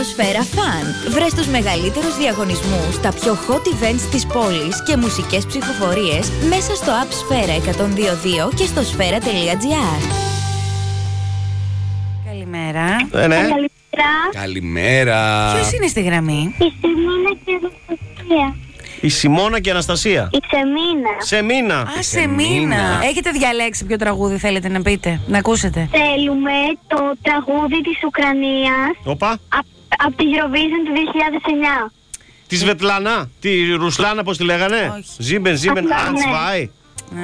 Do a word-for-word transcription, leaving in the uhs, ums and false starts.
Σφαίρα Fun. Βρες τους μεγαλύτερους διαγωνισμούς, τα πιο hot events της πόλης και μουσικές ψηφοφορίες μέσα στο app Σφαίρα εκατόν δύο δύο και στο σφαίρα τελεία τζι άρ. Καλημέρα. Ε, ναι. Καλημέρα. Καλημέρα. Ποιος είναι στη γραμμή? Η Σεμίνα και η Αναστασία. Η Σιμώνα και η Αναστασία. Η Σεμίνα. Σεμίνα. Α, σε μήνα. Έχετε διαλέξει ποιο τραγούδι θέλετε να πείτε, να ακούσετε? Θέλουμε το τραγούδι της Ουκρανίας Οπα. από τη Eurovision του δύο χιλιάδες εννιά. Τη Σβετλάνα. Τη Ρουσλάνα, πώς τη λέγανε. Όχι. Ζίμπεν, Ζίμπεν, Αυτό, ναι. Αντσβάι.